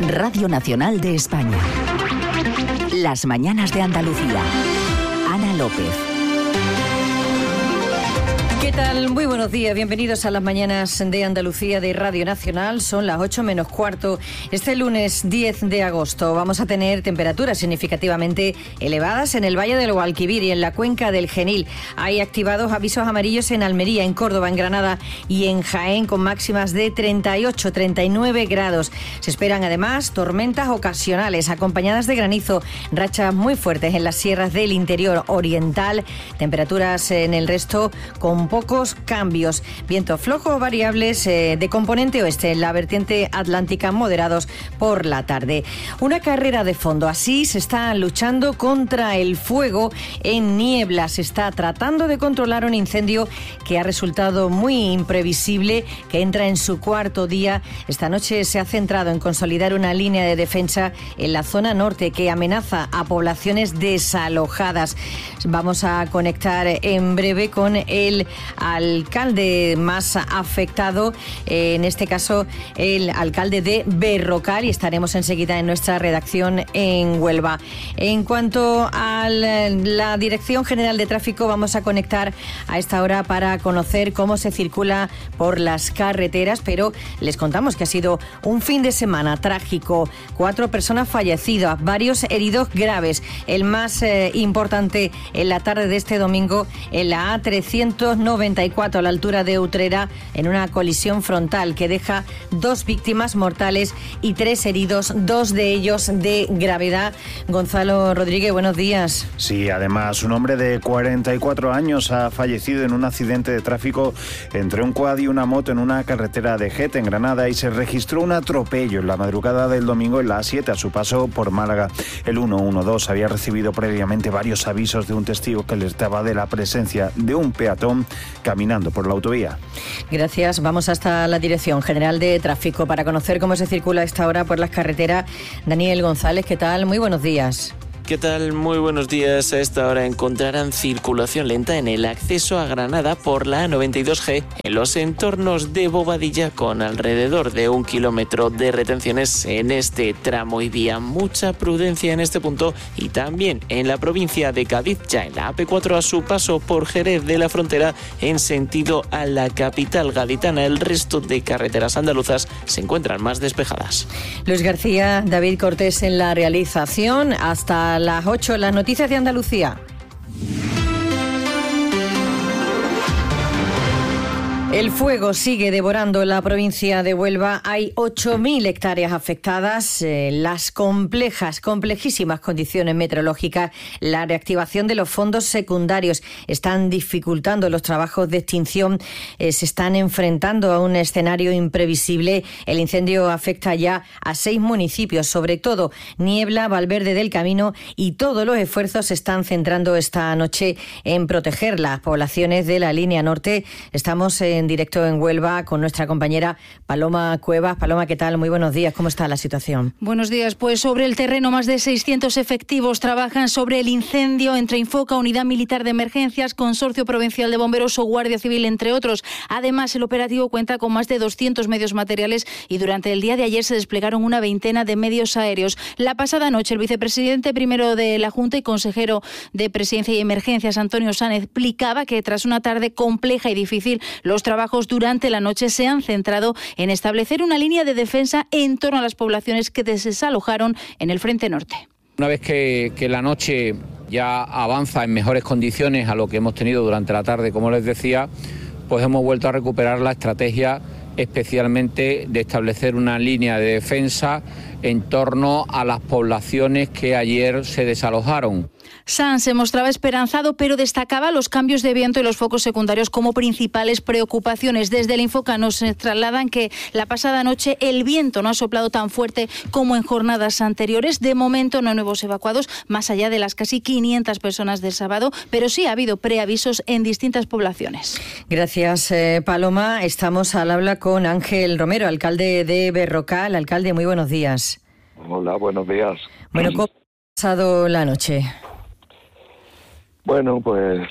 Radio Nacional de España. Las mañanas de Andalucía. Ana López. ¿Qué tal? Muy buenos días, bienvenidos a las mañanas de Andalucía de Radio Nacional. Son las 8 menos cuarto. Este lunes 10 de agosto vamos a tener temperaturas significativamente elevadas en el Valle del Guadalquivir y en la cuenca del Genil. Hay activados avisos amarillos en Almería, en Córdoba, en Granada y en Jaén, con máximas de 38, 39 grados. Se esperan además tormentas ocasionales acompañadas de granizo, rachas muy fuertes en las sierras del interior oriental, temperaturas en el resto con pocos cambios. Vientos flojos variables de componente oeste en la vertiente atlántica, moderados por la tarde. Una carrera de fondo. Así se está luchando contra el fuego en Niebla. Se está tratando de controlar un incendio que ha resultado muy imprevisible, que entra en su cuarto día. Esta noche se ha centrado en consolidar una línea de defensa en la zona norte que amenaza a poblaciones desalojadas. Vamos a conectar en breve con el alcalde más afectado, en este caso el alcalde de Berrocal, y estaremos enseguida en nuestra redacción en Huelva. En cuanto a la Dirección General de Tráfico, vamos a conectar a esta hora para conocer cómo se circula por las carreteras, pero les contamos que ha sido un fin de semana trágico. 4 personas fallecidas, varios heridos graves. El más importante en la tarde de este domingo en la A394 a la altura de Utrera, en una colisión frontal que deja 2 víctimas mortales y 3 heridos, 2 de ellos de gravedad. Gonzalo Rodríguez, buenos días. Sí, además un hombre de 44 años ha fallecido en un accidente de tráfico entre un quad y una moto en una carretera de Gete, en Granada, y se registró un atropello en la madrugada del domingo en la A7 a su paso por Málaga. El 112 había recibido previamente varios avisos de un testigo que alertaba de la presencia de un peatón caminando por la autovía. Gracias. Vamos hasta la Dirección General de Tráfico para conocer cómo se circula a esta hora por las carreteras. Daniel González, ¿qué tal? Muy buenos días. ¿Qué tal? Muy buenos días. A esta hora encontrarán circulación lenta en el acceso a Granada por la A92G en los entornos de Bobadilla, con alrededor de 1 kilómetro de retenciones en este tramo y vía. Mucha prudencia en este punto, y también en la provincia de Cádiz, ya en la AP4 a su paso por Jerez de la Frontera en sentido a la capital gaditana. El resto de carreteras andaluzas se encuentran más despejadas. Luis García, David Cortés en la realización. Hasta las 8, las noticias de Andalucía. El fuego sigue devorando la provincia de Huelva. Hay 8.000 hectáreas afectadas. Las complejísimas condiciones meteorológicas, la reactivación de los fondos secundarios están dificultando los trabajos de extinción. Se están enfrentando a un escenario imprevisible. El incendio afecta ya a 6 municipios, sobre todo Niebla, Valverde del Camino, y todos los esfuerzos se están centrando esta noche en proteger las poblaciones de la línea norte. Estamos en directo en Huelva con nuestra compañera Paloma Cuevas. Paloma, ¿qué tal? Muy buenos días. ¿Cómo está la situación? Buenos días. Pues sobre el terreno, más de 600 efectivos trabajan sobre el incendio entre Infoca, Unidad Militar de Emergencias, Consorcio Provincial de Bomberos o Guardia Civil, entre otros. Además, el operativo cuenta con más de 200 medios materiales y durante el día de ayer se desplegaron una veintena de medios aéreos. La pasada noche, el vicepresidente primero de la Junta y consejero de Presidencia y Emergencias, Antonio Sanz, explicaba que tras una tarde compleja y difícil, los trabajos durante la noche se han centrado en establecer una línea de defensa en torno a las poblaciones que desalojaron en el frente norte. Una vez que la noche ya avanza en mejores condiciones a lo que hemos tenido durante la tarde, como les decía, pues hemos vuelto a recuperar la estrategia, especialmente de establecer una línea de defensa en torno a las poblaciones que ayer se desalojaron. Sanz se mostraba esperanzado, pero destacaba los cambios de viento y los focos secundarios como principales preocupaciones. Desde el Infoca nos trasladan que la pasada noche el viento no ha soplado tan fuerte como en jornadas anteriores. De momento no hay nuevos evacuados, más allá de las casi 500 personas del sábado, pero sí ha habido preavisos en distintas poblaciones. Gracias, Paloma. Estamos al habla con Ángel Romero, alcalde de Berrocal. Alcalde, muy buenos días. Hola, buenos días. Bueno, ¿cómo ha pasado la noche? Bueno, pues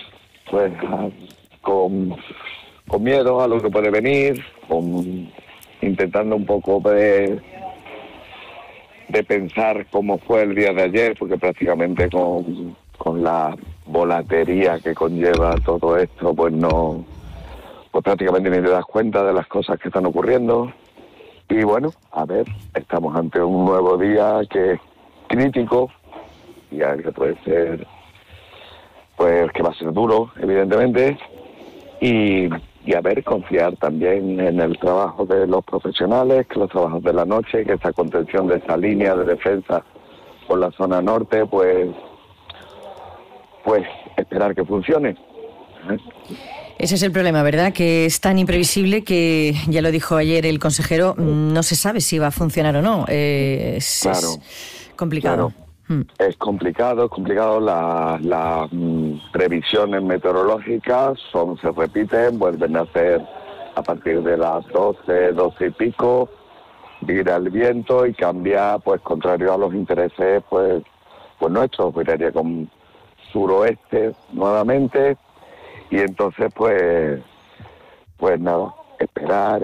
con miedo a lo que puede venir, intentando un poco de pensar cómo fue el día de ayer, porque prácticamente con la volatería que conlleva todo esto, pues prácticamente ni te das cuenta de las cosas que están ocurriendo. Y bueno, a ver, estamos ante un nuevo día que es crítico y que puede ser, pues que va a ser duro, evidentemente, y a ver, confiar también en el trabajo de los profesionales, que los trabajos de la noche, que esta contención de esa línea de defensa por la zona norte, pues esperar que funcione. Ese es el problema, ¿verdad? Que es tan imprevisible que, ya lo dijo ayer el consejero, no se sabe si va a funcionar o no. Es complicado. Claro. Es complicado. Las previsiones meteorológicas se repiten, vuelven a ser a partir de las 12 y pico, vira el viento y cambia, pues contrario a los intereses, pues nuestros, viraría con suroeste nuevamente. Y entonces, pues nada, esperar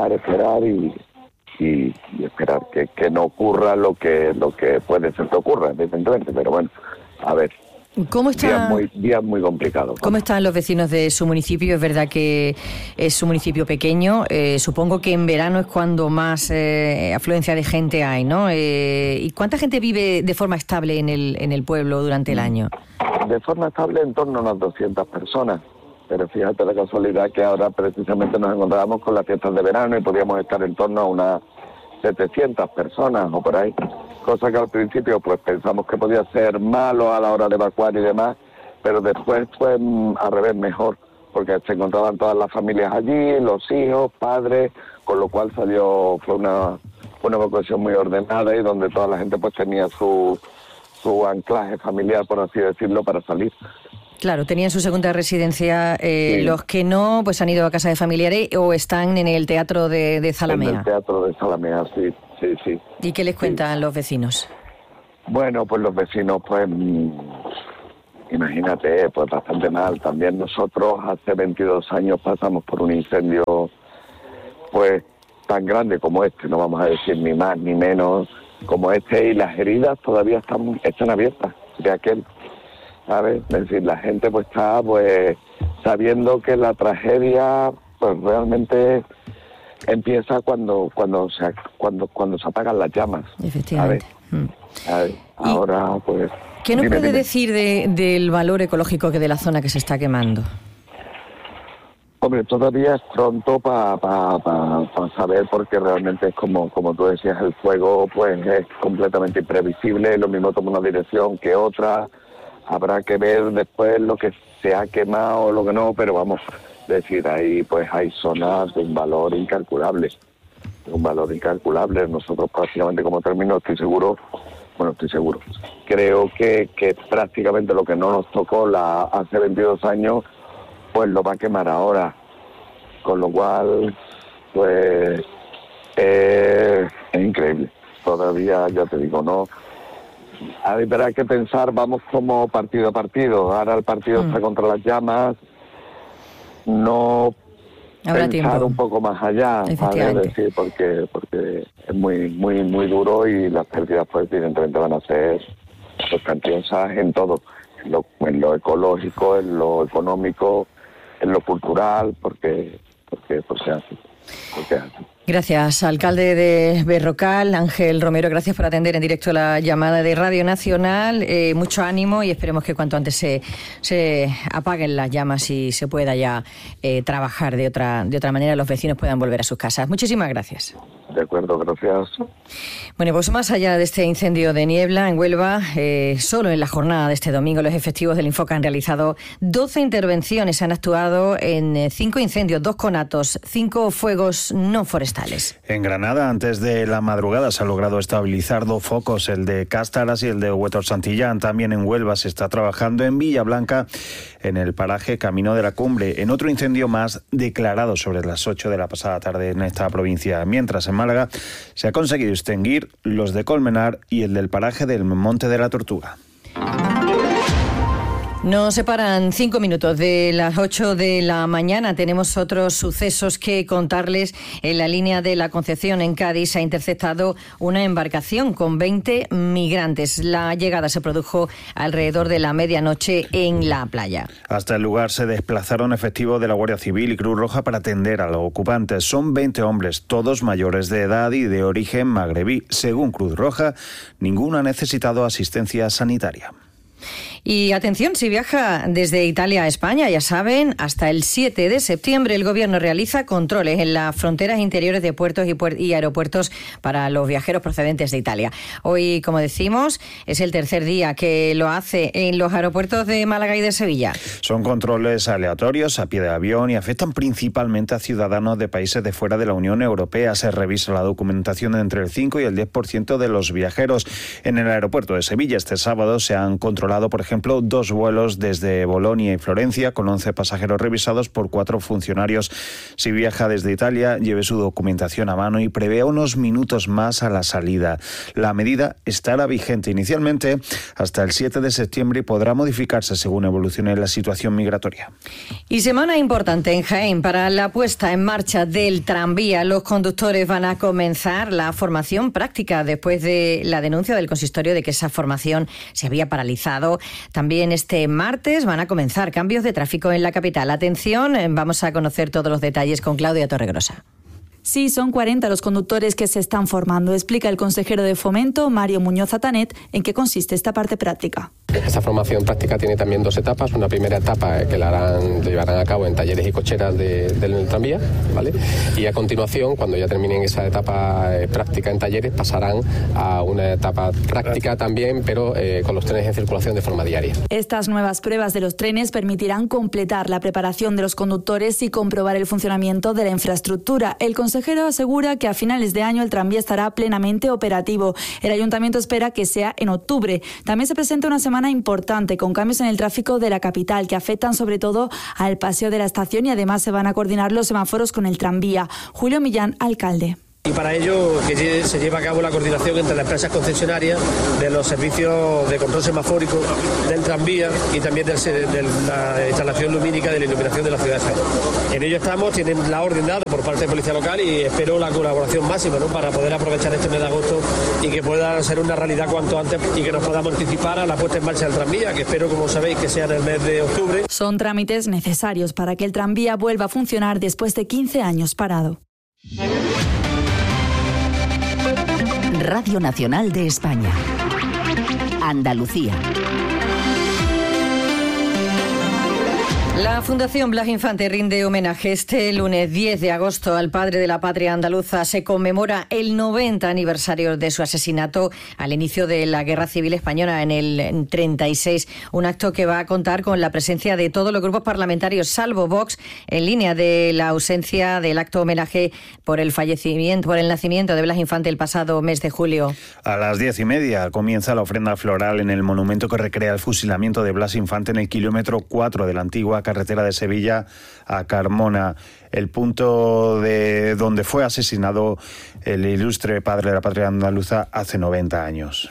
y esperar que no ocurra lo que puede ser que ocurra, evidentemente. Pero bueno, a ver. ¿Cómo está? Días muy complicados. ¿Cómo están los vecinos de su municipio? Es verdad que es un municipio pequeño. Supongo que en verano es cuando más afluencia de gente hay, ¿no? ¿Y cuánta gente vive de forma estable en el pueblo durante el año? De forma estable en torno a unas 200 personas. Pero fíjate la casualidad que ahora precisamente nos encontramos con las fiestas de verano y podíamos estar en torno a unas 700 personas o por ahí. Cosa que al principio pues pensamos que podía ser malo a la hora de evacuar y demás, pero después fue al revés mejor, porque se encontraban todas las familias allí, los hijos, padres, con lo cual fue una evacuación muy ordenada y donde toda la gente pues tenía su anclaje familiar, por así decirlo, para salir. Claro, tenían su segunda residencia. Sí. Los que no, pues han ido a casa de familiares o están en el teatro de Zalamea. En el teatro de Zalamea, sí. ¿Y qué les cuentan los vecinos? Bueno, pues los vecinos, pues, imagínate, pues bastante mal. También nosotros hace 22 años pasamos por un incendio, pues, tan grande como este, no vamos a decir ni más ni menos como este, y las heridas todavía están abiertas de aquel. ¿Sabes? Es decir, la gente pues está pues sabiendo que la tragedia pues realmente empieza cuando se apagan las llamas. Efectivamente. ¿Sabes? Ahora pues... ¿Qué nos puede decir del valor ecológico que de la zona que se está quemando? Hombre, todavía es pronto para saber, porque realmente es como tú decías, el fuego pues es completamente imprevisible, lo mismo toma una dirección que otra. Habrá que ver después lo que se ha quemado o lo que no, pero vamos, decir, ahí pues hay zonas de un valor incalculable. Nosotros prácticamente como término estoy seguro, creo que prácticamente lo que no nos tocó hace 22 años, pues lo va a quemar ahora. Con lo cual, pues es increíble. Todavía, ya te digo, no... Habrá que pensar, vamos como partido a partido. Ahora el partido está contra las llamas. No habrá pensar tiempo. Un poco más allá, ¿vale? Decir, porque es muy duro y las pérdidas pues evidentemente van a ser pues, cantiosas en todo, en lo ecológico, en lo económico, en lo cultural, porque así. Gracias, alcalde de Berrocal, Ángel Romero, gracias por atender en directo la llamada de Radio Nacional. Mucho ánimo y esperemos que cuanto antes se apaguen las llamas y se pueda ya trabajar de otra manera, los vecinos puedan volver a sus casas. Muchísimas gracias. De acuerdo, gracias. Bueno, pues más allá de este incendio de niebla en Huelva, solo en la jornada de este domingo los efectivos del Infoca han realizado 12 intervenciones, han actuado en 5 incendios, 2 conatos, 5 fuegos no forestales. En Granada, antes de la madrugada, se ha logrado estabilizar 2 focos, el de Cástaras y el de Huétor Santillán. También en Huelva se está trabajando en Villablanca, en el paraje Camino de la Cumbre, en otro incendio más declarado sobre las 8 de la pasada tarde en esta provincia. Mientras en Málaga se ha conseguido extinguir los de Colmenar y el del paraje del Monte de la Tortuga. Nos separan 5 minutos de las 8 de la mañana. Tenemos otros sucesos que contarles. En la línea de la Concepción, en Cádiz, se ha interceptado una embarcación con 20 migrantes. La llegada se produjo alrededor de la medianoche en la playa. Hasta el lugar se desplazaron efectivos de la Guardia Civil y Cruz Roja para atender a los ocupantes. Son 20 hombres, todos mayores de edad y de origen magrebí. Según Cruz Roja, ninguno ha necesitado asistencia sanitaria. Y atención, si viaja desde Italia a España, ya saben, hasta el 7 de septiembre el Gobierno realiza controles en las fronteras interiores de puertos y aeropuertos para los viajeros procedentes de Italia. Hoy, como decimos, es el tercer día que lo hace en los aeropuertos de Málaga y de Sevilla. Son controles aleatorios a pie de avión y afectan principalmente a ciudadanos de países de fuera de la Unión Europea. Se revisa la documentación de entre el 5 y el 10% de los viajeros. En el aeropuerto de Sevilla este sábado se han controlado, por ejemplo, 2 vuelos desde Bolonia y Florencia, con 11 pasajeros revisados por 4 funcionarios. Si viaja desde Italia, lleve su documentación a mano y prevea unos minutos más a la salida. La medida estará vigente inicialmente hasta el 7 de septiembre y podrá modificarse según evolucione la situación migratoria. Y semana importante en Jaén para la puesta en marcha del tranvía. Los conductores van a comenzar la formación práctica después de la denuncia del consistorio de que esa formación se había paralizado. También este martes van a comenzar cambios de tráfico en la capital. Atención, vamos a conocer todos los detalles con Claudia Torregrosa. Sí, son 40 los conductores que se están formando. Explica el consejero de Fomento, Mario Muñoz Atanet, en qué consiste esta parte práctica. Esta formación práctica tiene también 2 etapas. Una primera etapa que la llevarán a cabo en talleres y cocheras del tranvía, ¿vale? Y a continuación, cuando ya terminen esa etapa práctica en talleres, pasarán a una etapa práctica también, pero con los trenes en circulación de forma diaria. Estas nuevas pruebas de los trenes permitirán completar la preparación de los conductores y comprobar el funcionamiento de la infraestructura. El consejero asegura que a finales de año el tranvía estará plenamente operativo. El ayuntamiento espera que sea en octubre. También se presenta una semana importante con cambios en el tráfico de la capital que afectan sobre todo al paseo de la estación y además se van a coordinar los semáforos con el tranvía. Julio Millán, alcalde. Y para ello que se lleva a cabo la coordinación entre las empresas concesionarias de los servicios de control semafórico del tranvía y también de la instalación lumínica de la iluminación de la ciudad de Jaén. En ello estamos, tienen la orden dada por parte de Policía Local y espero la colaboración máxima, ¿no?, para poder aprovechar este mes de agosto y que pueda ser una realidad cuanto antes y que nos podamos anticipar a la puesta en marcha del tranvía, que espero, como sabéis, que sea en el mes de octubre. Son trámites necesarios para que el tranvía vuelva a funcionar después de 15 años parado. Radio Nacional de España. Andalucía. La Fundación Blas Infante rinde homenaje este lunes 10 de agosto al padre de la patria andaluza. Se conmemora el 90 aniversario de su asesinato al inicio de la Guerra Civil Española en el 36. Un acto que va a contar con la presencia de todos los grupos parlamentarios, salvo Vox, en línea de la ausencia del acto homenaje por el nacimiento de Blas Infante el pasado mes de julio. A las 10:30 comienza la ofrenda floral en el monumento que recrea el fusilamiento de Blas Infante en el kilómetro 4 de la antigua carretera de Sevilla a Carmona, el punto de donde fue asesinado el ilustre padre de la patria andaluza hace 90 años.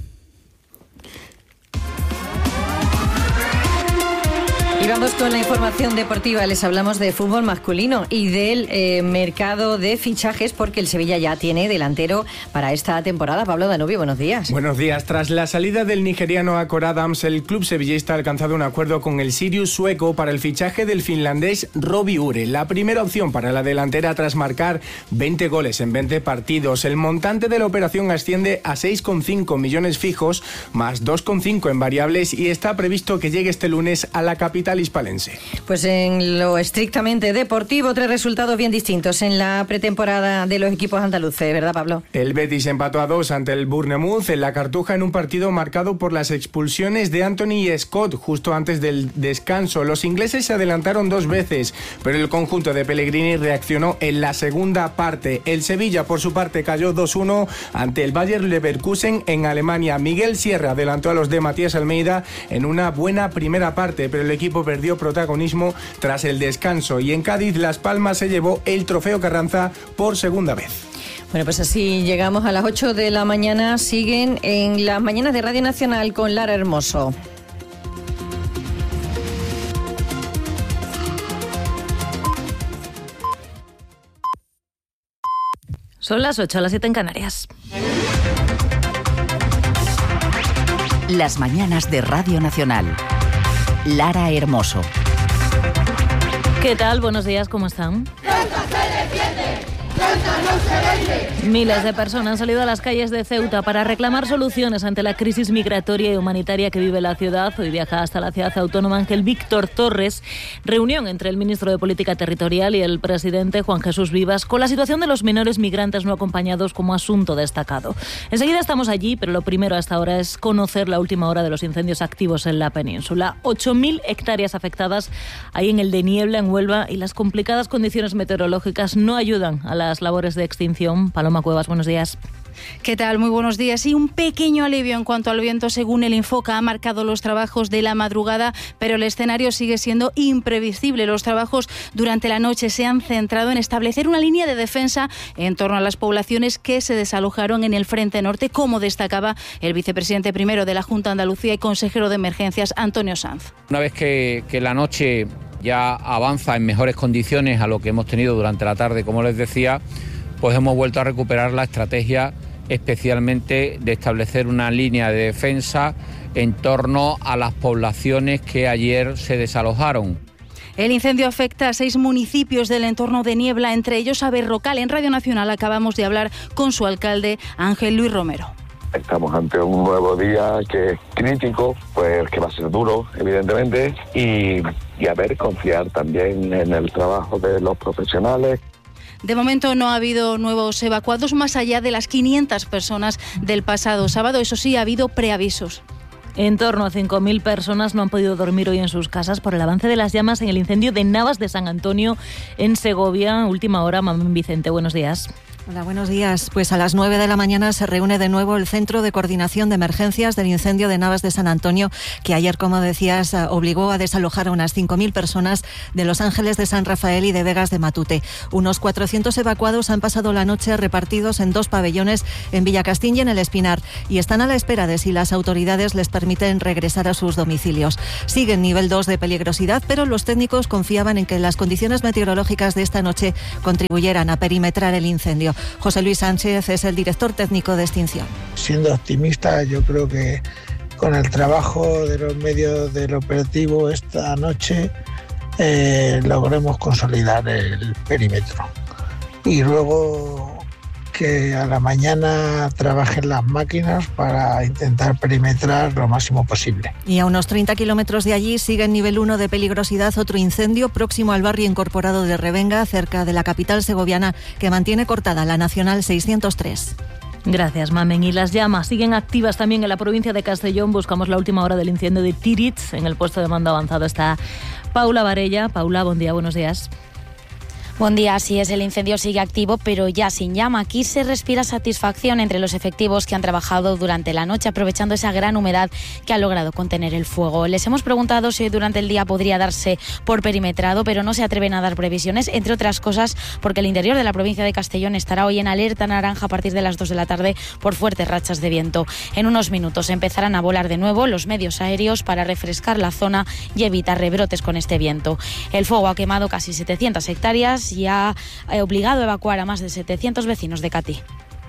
Y vamos con la información deportiva. Les hablamos de fútbol masculino y del mercado de fichajes, porque el Sevilla ya tiene delantero para esta temporada. Pablo Danubio, buenos días. Buenos días. Tras la salida del nigeriano Akor Adams, el club sevillista ha alcanzado un acuerdo con el Sirius sueco para el fichaje del finlandés Robbie Ure, la primera opción para la delantera tras marcar 20 goles en 20 partidos. El montante de la operación asciende a 6,5 millones fijos, más 2,5 en variables, y está previsto que llegue este lunes a la capital hispalense. Pues en lo estrictamente deportivo, 3 resultados bien distintos en la pretemporada de los equipos andaluces, ¿verdad, Pablo? El Betis empató a 2 ante el Bournemouth en la Cartuja en un partido marcado por las expulsiones de Anthony y Scott justo antes del descanso. Los ingleses se adelantaron 2 veces, pero el conjunto de Pellegrini reaccionó en la segunda parte. El Sevilla, por su parte, cayó 2-1 ante el Bayer Leverkusen en Alemania. Miguel Sierra adelantó a los de Matías Almeida en una buena primera parte, pero el equipo perdió protagonismo tras el descanso, y en Cádiz Las Palmas se llevó el trofeo Carranza por segunda vez. Bueno, pues así llegamos a las 8 de la mañana. Siguen en las mañanas de Radio Nacional con Lara Hermoso. Son las 8, las 7 en Canarias. Las mañanas de Radio Nacional. Lara Hermoso. ¿Qué tal? Buenos días, ¿cómo están? Miles de personas han salido a las calles de Ceuta para reclamar soluciones ante la crisis migratoria y humanitaria que vive la ciudad. Hoy viaja hasta la ciudad autónoma Ángel Víctor Torres. Reunión entre el ministro de Política Territorial y el presidente Juan Jesús Vivas con la situación de los menores migrantes no acompañados como asunto destacado. Enseguida estamos allí, pero lo primero hasta ahora es conocer la última hora de los incendios activos en la península. 8.000 hectáreas afectadas ahí en el de Niebla, en Huelva, y las complicadas condiciones meteorológicas no ayudan a las labores de extinción. Paloma Cuevas, buenos días. ¿Qué tal? Muy buenos días. Y un pequeño alivio en cuanto al viento, según el Infoca, ha marcado los trabajos de la madrugada, pero el escenario sigue siendo imprevisible. Los trabajos durante la noche se han centrado en establecer una línea de defensa en torno a las poblaciones que se desalojaron en el Frente Norte, como destacaba el vicepresidente primero de la Junta de Andalucía y consejero de Emergencias, Antonio Sanz. Una vez que la noche ya avanza en mejores condiciones a lo que hemos tenido durante la tarde, como les decía, pues hemos vuelto a recuperar la estrategia especialmente de establecer una línea de defensa en torno a las poblaciones que ayer se desalojaron. El incendio afecta a 6 municipios del entorno de Niebla, entre ellos a Berrocal. En Radio Nacional acabamos de hablar con su alcalde, Ángel Luis Romero. Estamos ante un nuevo día que es crítico, pues que va a ser duro, evidentemente, y a ver, confiar también en el trabajo de los profesionales. De momento no ha habido nuevos evacuados más allá de las 500 personas del pasado sábado. Eso sí, ha habido preavisos. En torno a 5.000 personas no han podido dormir hoy en sus casas por el avance de las llamas en el incendio de Navas de San Antonio en Segovia. Última hora, Mamén Vicente, buenos días. Hola, buenos días. Pues a las 9 de la mañana se reúne de nuevo el Centro de Coordinación de Emergencias del incendio de Navas de San Antonio, que ayer, como decías, obligó a desalojar a unas 5.000 personas de Los Ángeles de San Rafael y de Vegas de Matute. Unos 400 evacuados han pasado la noche repartidos en 2 pabellones en Villacastín y en El Espinar, y están a la espera de si las autoridades les permiten regresar a sus domicilios. Siguen nivel 2 de peligrosidad, pero los técnicos confiaban en que las condiciones meteorológicas de esta noche contribuyeran a perimetrar el incendio. José Luis Sánchez es el director técnico de extinción. Siendo optimista, yo creo que con el trabajo de los medios del operativo esta noche logremos consolidar el perímetro. Y luego que a la mañana trabajen las máquinas para intentar perimetrar lo máximo posible. Y a unos 30 kilómetros de allí sigue en nivel 1 de peligrosidad otro incendio próximo al barrio incorporado de Revenga, cerca de la capital segoviana, que mantiene cortada la Nacional 603. Gracias, Mamen. Y las llamas siguen activas también en la provincia de Castellón. Buscamos la última hora del incendio de Tiritz. En el puesto de mando avanzado está Paula Varella. Paula, buen día, buenos días. Buen día, así es, el incendio sigue activo, pero ya sin llama. Aquí se respira satisfacción entre los efectivos que han trabajado durante la noche, aprovechando esa gran humedad que ha logrado contener el fuego. Les hemos preguntado si hoy durante el día podría darse por perimetrado, pero no se atreven a dar previsiones, entre otras cosas porque el interior de la provincia de Castellón estará hoy en alerta naranja a partir de las 2 de la tarde por fuertes rachas de viento. En unos minutos empezarán a volar de nuevo los medios aéreos para refrescar la zona y evitar rebrotes con este viento. El fuego ha quemado casi 700 hectáreas y ha obligado a evacuar a más de 700 vecinos de Catí.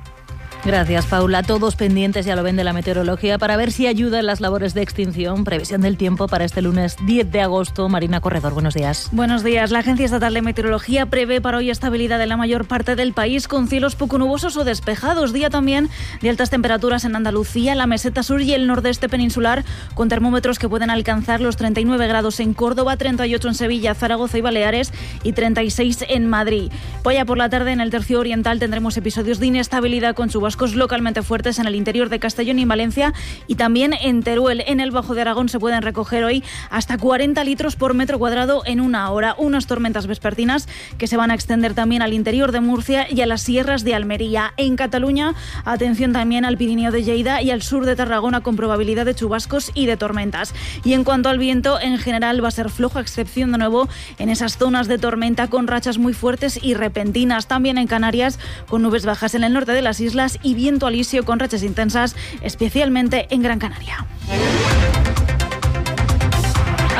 Gracias, Paula. Todos pendientes, ya lo ven, de la meteorología para ver si ayuda en las labores de extinción. Previsión del tiempo para este lunes 10 de agosto. Marina Corredor, buenos días. Buenos días. La Agencia Estatal de Meteorología prevé para hoy estabilidad en la mayor parte del país, con cielos poco nubosos o despejados. Día también de altas temperaturas en Andalucía, la meseta sur y el nordeste peninsular, con termómetros que pueden alcanzar los 39 grados en Córdoba, 38 en Sevilla, Zaragoza y Baleares y 36 en Madrid. Hoy por la tarde en el tercio oriental tendremos episodios de inestabilidad con chubascos localmente fuertes en el interior de Castellón y Valencia y también en Teruel. En el Bajo de Aragón se pueden recoger hoy hasta 40 litros por metro cuadrado en una hora. Unas tormentas vespertinas que se van a extender también al interior de Murcia y a las sierras de Almería. En Cataluña, atención también al Pirineo de Lleida y al sur de Tarragona, con probabilidad de chubascos y de tormentas. Y en cuanto al viento, en general va a ser flojo, a excepción de nuevo en esas zonas de tormenta con rachas muy fuertes y repentinas. También en Canarias, con nubes bajas en el norte de las islas y viento alisio con rachas intensas, especialmente en Gran Canaria.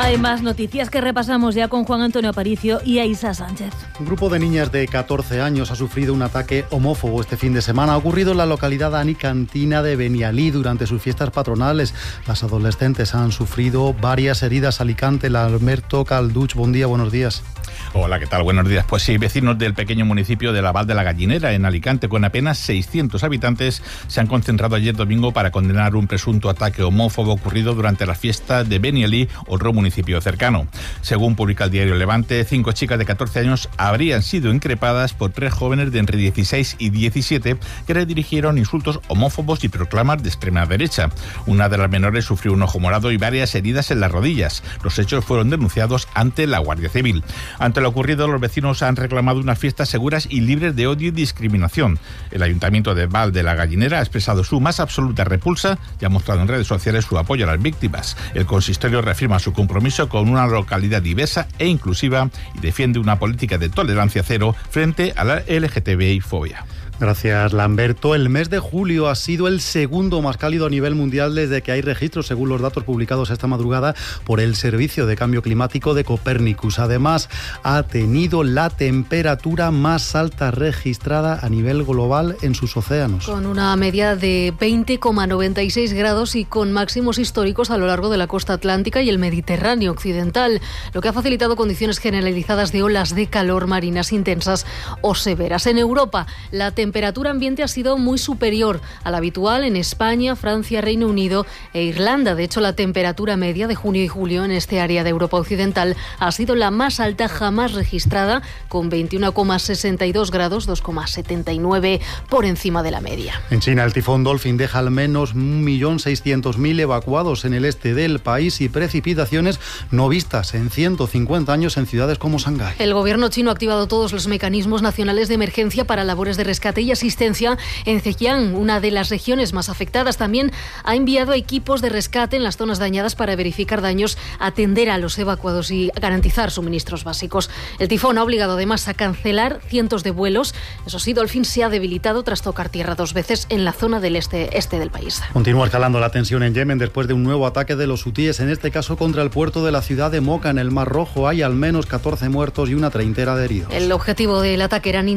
Hay más noticias que repasamos ya con Juan Antonio Aparicio y Aisa Sánchez. Un grupo de niñas de 14 años ha sufrido un ataque homófobo este fin de semana. Ha ocurrido en la localidad anicantina de Benialí durante sus fiestas patronales. Las adolescentes han sufrido varias heridas. Alicante, Lamberto Calduch, buen día, buenos días. Hola, ¿qué tal? Buenos días. Pues sí, vecinos del pequeño municipio de la Val de la Gallinera, en Alicante, con apenas 600 habitantes, se han concentrado ayer domingo para condenar un presunto ataque homófobo ocurrido durante la fiesta de Benialí, otro municipio cercano. Según publica el diario Levante, 5 chicas de 14 años habrían sido increpadas por 3 jóvenes de entre 16 y 17 que le dirigieron insultos homófobos y proclamas de extrema derecha. Una de las menores sufrió un ojo morado y varias heridas en las rodillas. Los hechos fueron denunciados ante la Guardia Civil. Ante lo ocurrido, los vecinos han reclamado unas fiestas seguras y libres de odio y discriminación. El Ayuntamiento de Val de la Gallinera ha expresado su más absoluta repulsa y ha mostrado en redes sociales su apoyo a las víctimas. El consistorio reafirma su compromiso con una localidad diversa e inclusiva y defiende una política de tolerancia cero frente a la LGTBI-fobia. Gracias, Lamberto. El mes de julio ha sido el segundo más cálido a nivel mundial desde que hay registros, según los datos publicados esta madrugada por el Servicio de Cambio Climático de Copernicus. Además, ha tenido la temperatura más alta registrada a nivel global en sus océanos. Con una media de 20,96 grados y con máximos históricos a lo largo de la costa atlántica y el Mediterráneo occidental, lo que ha facilitado condiciones generalizadas de olas de calor marinas intensas o severas. En Europa, la temperatura ambiente ha sido muy superior a la habitual en España, Francia, Reino Unido e Irlanda. De hecho, la temperatura media de junio y julio en este área de Europa occidental ha sido la más alta jamás registrada, con 21,62 grados, 2,79 por encima de la media. En China, el tifón Dolphin deja al menos 1.600.000 evacuados en el este del país y precipitaciones no vistas en 150 años en ciudades como Shanghái. El gobierno chino ha activado todos los mecanismos nacionales de emergencia para labores de rescate y asistencia en Zhejiang, una de las regiones más afectadas. También ha enviado equipos de rescate en las zonas dañadas para verificar daños, atender a los evacuados y garantizar suministros básicos. El tifón ha obligado además a cancelar cientos de vuelos. Eso sí, Dolphin se ha debilitado tras tocar tierra 2 veces en la zona del este del país. Continúa escalando la tensión en Yemen después de un nuevo ataque de los hutíes, en este caso contra el puerto de la ciudad de Moca, en el Mar Rojo. Hay al menos 14 muertos y una treintena de heridos. El objetivo del ataque era